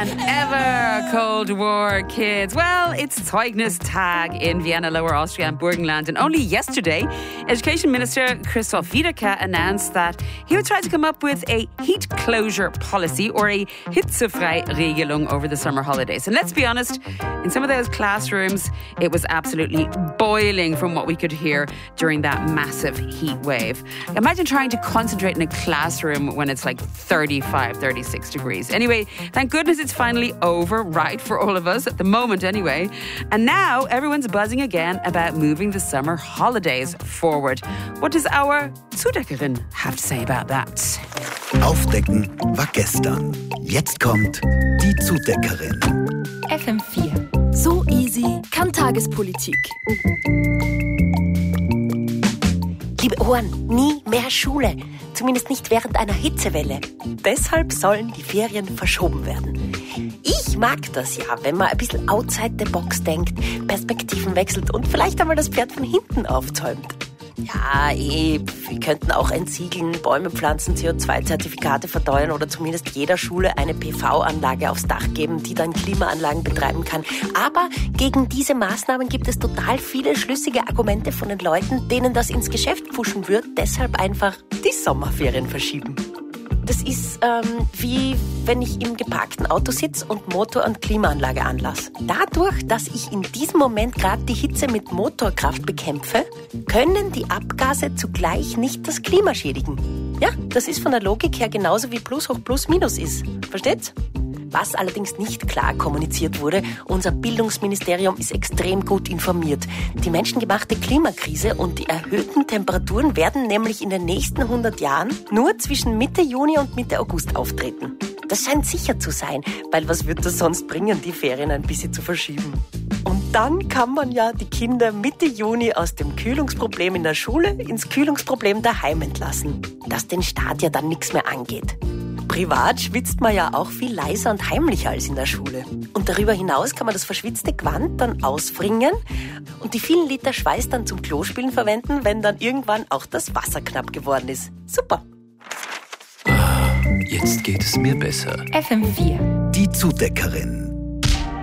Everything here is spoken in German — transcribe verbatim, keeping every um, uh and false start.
than ever, Cold War kids. Well, it's Zeugnistag in Vienna, Lower Austria and Burgenland. And only yesterday, Education Minister Christoph Wiederkehr announced that he would try to come up with a heat closure policy or a Hitzefrei-Regelung over the summer holidays. And let's be honest, in some of those classrooms, it was absolutely boiling from what we could hear during that massive heat wave. Imagine trying to concentrate in a classroom when it's like thirty-five, thirty-six degrees. Anyway, thank goodness it's finally over, right, for all of us, at the moment anyway. And now everyone's buzzing again about moving the summer holidays forward. What does our Zudeckerin have to say about that? Aufdecken war gestern. Jetzt kommt die Zudeckerin. F M vier. So easy kann Tagespolitik. Liebe Ohren, nie mehr Schule. Zumindest nicht während einer Hitzewelle. Deshalb sollen die Ferien verschoben werden. Ich mag das ja, wenn man ein bisschen outside the box denkt, Perspektiven wechselt und vielleicht einmal das Pferd von hinten aufzäumt. Ja, eh, wir könnten auch entsiegeln, Bäume pflanzen, C O zwei Zertifikate verteuern oder zumindest jeder Schule eine P V-Anlage aufs Dach geben, die dann Klimaanlagen betreiben kann. Aber gegen diese Maßnahmen gibt es total viele schlüssige Argumente von den Leuten, denen das ins Geschäft pfuschen wird, deshalb einfach die Sommerferien verschieben. Das ist ähm, wie wenn ich im geparkten Auto sitze und Motor- und Klimaanlage anlasse. Dadurch, dass ich in diesem Moment gerade die Hitze mit Motorkraft bekämpfe, können die Abgase zugleich nicht das Klima schädigen. Ja, das ist von der Logik her genauso wie Plus hoch Plus Minus ist. Versteht's? Was allerdings nicht klar kommuniziert wurde, unser Bildungsministerium ist extrem gut informiert. Die menschengemachte Klimakrise und die erhöhten Temperaturen werden nämlich in den nächsten hundert Jahren nur zwischen Mitte Juni und Mitte August auftreten. Das scheint sicher zu sein, weil was wird das sonst bringen, die Ferien ein bisschen zu verschieben? Und dann kann man ja die Kinder Mitte Juni aus dem Kühlungsproblem in der Schule ins Kühlungsproblem daheim entlassen, das den Staat ja dann nichts mehr angeht. Privat schwitzt man ja auch viel leiser und heimlicher als in der Schule. Und darüber hinaus kann man das verschwitzte Gewand dann auswringen und die vielen Liter Schweiß dann zum Klospülen verwenden, wenn dann irgendwann auch das Wasser knapp geworden ist. Super! Jetzt geht es mir besser. F M vier. Die Zudeckerin.